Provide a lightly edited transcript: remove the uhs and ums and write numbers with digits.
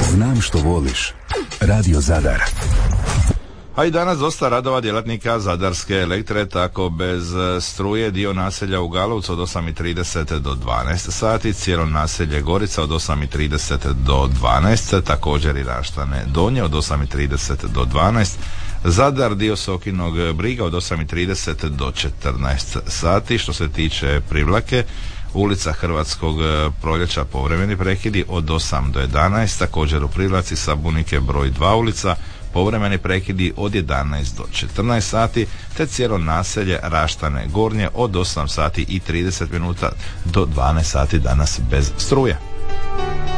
Znam što voliš. Radio Zadar. A i danas dosta radova djelatnika Zadarske Elektre, tako bez struje dio naselja u Galovcu od 8:30 do 12 sati, cijelo naselje Gorica od 8:30 do 12, također i Raštane Donje od 8:30 do 12, Zadar dio Sokinog Briga od 8:30 do 14 sati. Što se tiče Privlake, ulica Hrvatskog proljeća povremeni prekidi od 8 do 11, također u Privlaci Sabunike broj 2 ulica povremeni prekidi od 11 do 14 sati, te cijelo naselje Raštane Gornje od 8 sati i 30 minuta do 12 sati danas bez struje.